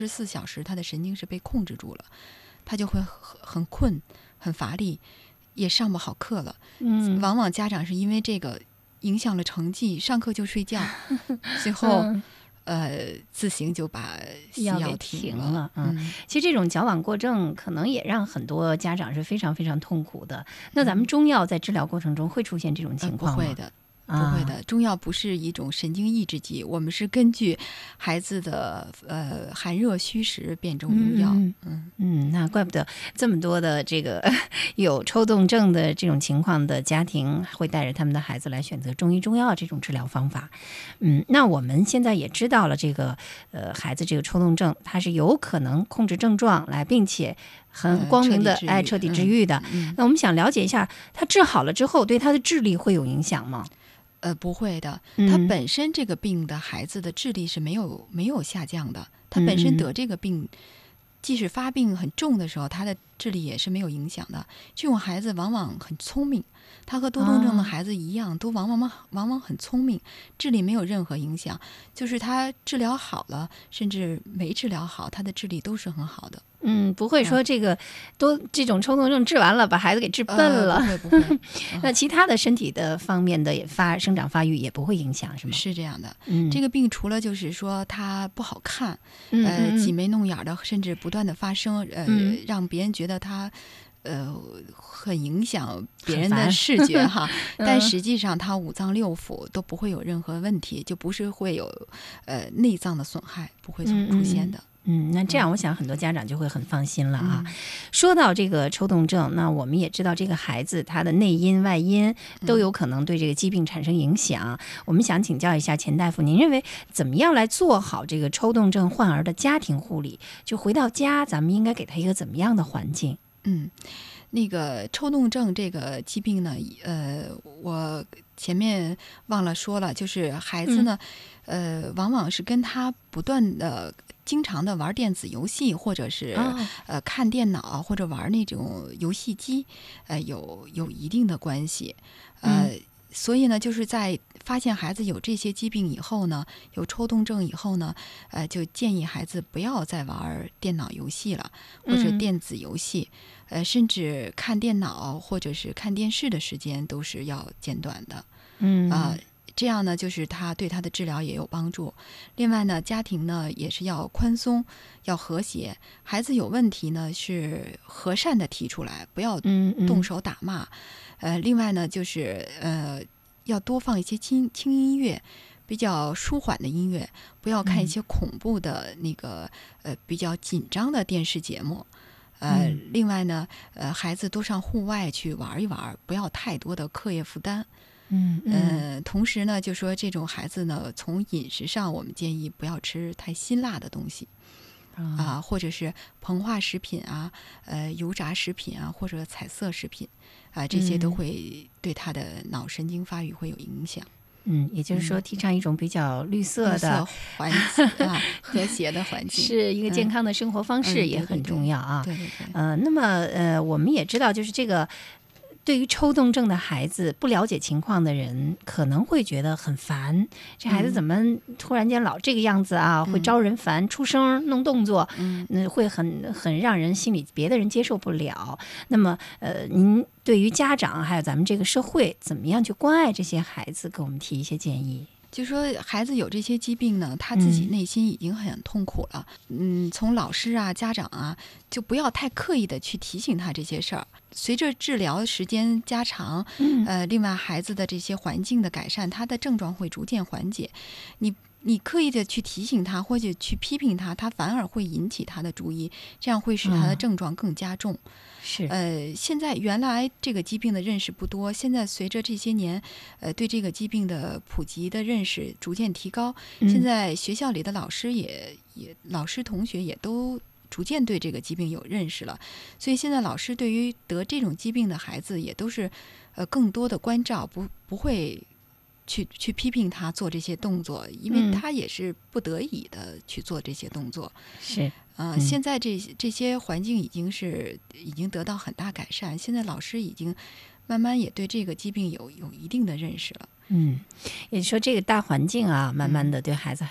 24小时他的神经是被控制住了，他就会很困、很乏力，也上不好课了。往往家长是因为这个影响了成绩，上课就睡觉，最后自行就把西药停了。 其实这种矫枉过正可能也让很多家长是非常非常痛苦的。那咱们中药在治疗过程中会出现这种情况吗？ 不会的。不会的，中药不是一种神经抑制剂，我们是根据孩子的寒热虚实辨证用药。 那怪不得这么多的这个有抽动症的这种情况的家庭会带着他们的孩子来选择中医中药这种治疗方法。那我们现在也知道了这个孩子这个抽动症，它是有可能控制症状来，并且很光明的彻底治愈的。那我们想了解一下，他治好了之后对他的智力会有影响吗？ 不会的，他本身这个病的孩子的智力是没有下降的，他本身得这个病，即使发病很重的时候，他的智力也是没有影响的。这种孩子往往很聪明，他和多动症的孩子一样，都往往很聪明，智力没有任何影响。就是他治疗好了，甚至没治疗好，他的智力都是很好的。 不会说这个这种抽动症治完了把孩子给治笨了。 不会。 那其他的身体的方面的生长发育也不会影响，是吗？ 是这样的。这个病除了就是说它不好看，挤眉弄眼的，甚至不断的发生，让别人觉得它很影响别人的视觉哈。但实际上它五脏六腑都不会有任何问题，就不是会有内脏的损害，不会出现的。 那这样我想很多家长就会很放心了啊。说到这个抽动症，那我们也知道这个孩子他的内因外因都有可能对这个疾病产生影响。我们想请教一下钱大夫，您认为怎么样来做好这个抽动症患儿的家庭护理？就回到家咱们应该给他一个怎么样的环境？ 那个抽动症这个疾病呢，我前面忘了说了，就是孩子呢，往往是跟他不断的、经常的玩电子游戏，或者是看电脑，或者玩那种游戏机，有一定的关系。所以呢，就是在发现孩子有这些疾病以后呢，有抽动症以后呢，就建议孩子不要再玩电脑游戏了，或者电子游戏，甚至看电脑或者是看电视的时间都是要减短的。这样呢，就是他对他的治疗也有帮助。另外呢，家庭呢也是要宽松，要和谐。孩子有问题呢，是和善的提出来，不要动手打骂。另外呢，就是要多放一些轻音乐，比较舒缓的音乐，不要看一些恐怖的那个比较紧张的电视节目。另外呢，孩子多上户外去玩一玩，不要太多的课业负担。同时呢，就说这种孩子呢，从饮食上，我们建议不要吃太辛辣的东西，或者是膨化食品啊，油炸食品啊，或者彩色食品这些都会对他的脑神经发育会有影响。 也就是说，提倡一种比较绿色的环境和谐的环境， 是一个健康的生活方式也很重要啊。 对。 那么我们也知道，就是这个。对于抽动症的孩子，不了解情况的人可能会觉得很烦，这孩子怎么突然间老这个样子啊，会招人烦，出声弄动作，会很让人心里别的人接受不了。那么您对于家长还有咱们这个社会，怎么样去关爱这些孩子，给我们提一些建议？ 就说孩子有这些疾病呢，他自己内心已经很痛苦了。从老师啊、家长啊，就不要太刻意的去提醒他这些事儿。随着治疗时间加长，另外孩子的这些环境的改善，他的症状会逐渐缓解。你刻意的去提醒他或者去批评他，他反而会引起他的注意，这样会使他的症状更加重。现在原来这个疾病的认识不多，现在随着这些年，对这个疾病的普及的认识逐渐提高，现在学校里的老师老师同学也都逐渐对这个疾病有认识了，所以现在老师对于得这种疾病的孩子也都是更多的关照，不会去批评他做这些动作，因为他也是不得已的去做这些动作。现在这些环境已经得到很大改善，现在老师已经慢慢也对这个疾病有一定的认识了。 也就是说这个大环境啊，慢慢的对孩子还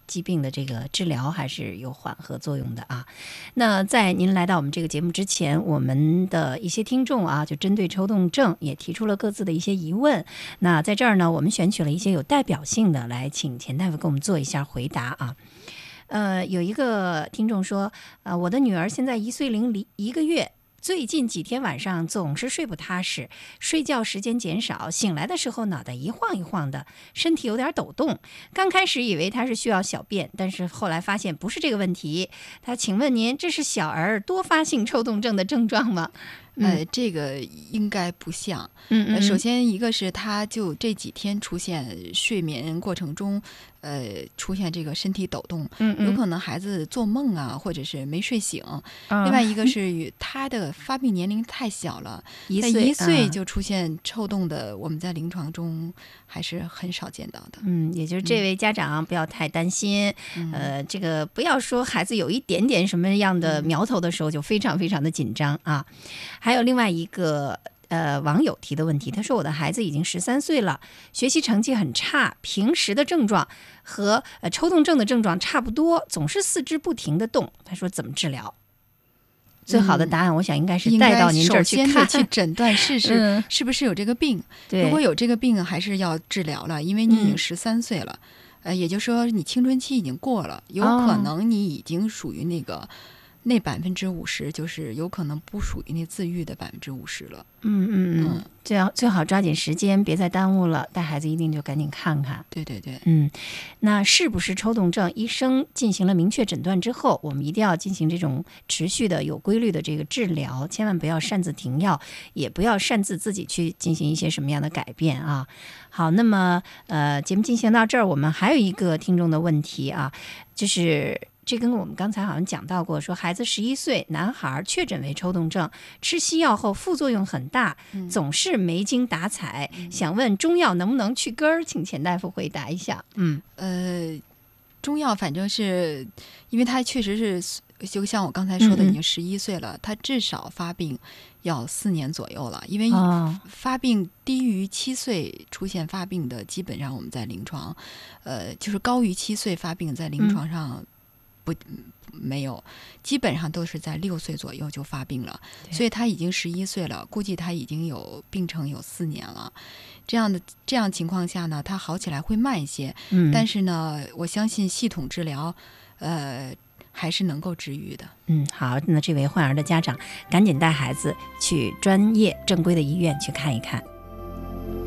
疾病的这个治疗还是有缓和作用的啊。那在您来到我们这个节目之前，我们的一些听众啊，就针对抽动症也提出了各自的一些疑问。那在这儿呢，我们选取了一些有代表性的，来请钱大夫给我们做一下回答啊。有一个听众说，我的女儿现在1岁零1个月。最近几天晚上总是睡不踏实，睡觉时间减少，醒来的时候脑袋一晃一晃的，身体有点抖动。刚开始以为他是需要小便，但是后来发现不是这个问题。他请问您，这是小儿多发性抽动症的症状吗？ 这个应该不像。首先一个是他就这几天出现睡眠过程中出现这个身体抖动，有可能孩子做梦啊，或者是没睡醒。另外一个是他的发病年龄太小了，1岁就出现抽动的，我们在临床中还是很少见到的。 也就是这位家长不要太担心，这个不要说孩子有一点点什么样的苗头的时候就非常非常的紧张啊。还有另外一个网友提的问题，他说我的孩子已经13岁了，学习成绩很差，平时的症状和抽动症的症状差不多，总是四肢不停的动。他说怎么治疗？最好的答案我想应该是带到您这儿去看， 首先去诊断试试是不是有这个病。 对， 如果有这个病还是要治疗了，因为你已经13岁了，也就是说你青春期已经过了，有可能你已经属于那50%，就是有可能不属于那自愈的50%了。 最好抓紧时间，别再耽误了，带孩子一定就赶紧看看。 对对对。 那是不是抽动症？医生进行了明确诊断之后，我们一定要进行这种持续的、有规律的这个治疗，千万不要擅自停药，也不要擅自自己去进行一些什么样的改变啊。好，那么节目进行到这儿，我们还有一个听众的问题啊，就是这跟我们刚才好像讲到过，说孩子11岁，男孩确诊为抽动症，吃西药后副作用很大，总是没精打采，想问中药能不能去根儿？请钱大夫回答一下。 中药反正是因为他确实是就像我刚才说的，已经11岁了，他至少发病要4年左右了，因为发病低于7岁出现发病的，基本上我们在临床就是高于7岁发病在临床上没有，基本上都是在6岁左右就发病了，所以他已经11岁了，估计他已经有病程有4年了。这样情况下呢，他好起来会慢一些，但是呢，我相信系统治疗还是能够治愈的。 好，那这位患儿的家长赶紧带孩子去专业正规的医院去看一看。